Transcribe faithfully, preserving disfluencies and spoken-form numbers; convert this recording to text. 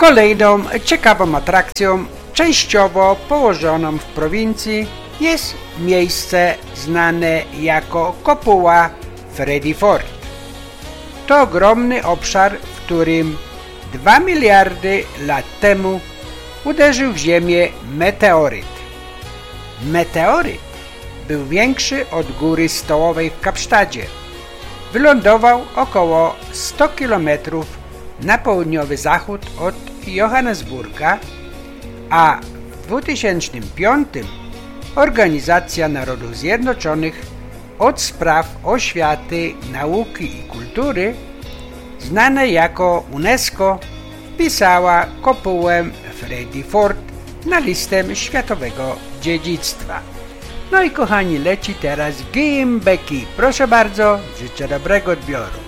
Kolejną ciekawą atrakcją, częściowo położoną w prowincji, jest miejsce znane jako Kopuła Freddy Ford. To ogromny obszar, w którym dwa miliardy lat temu uderzył w Ziemię meteoryt. Meteoryt był większy od góry stołowej w Kapsztadzie. Wylądował około sto kilometrów na południowy zachód od Johannesburga, a w dwa tysiące piątym Organizacja Narodów Zjednoczonych od spraw oświaty, nauki i kultury, znana jako UNESCO, wpisała Kopułę Freddy Ford na listę światowego dziedzictwa. No i kochani, leci teraz Gimbeki. Proszę bardzo, życzę dobrego odbioru.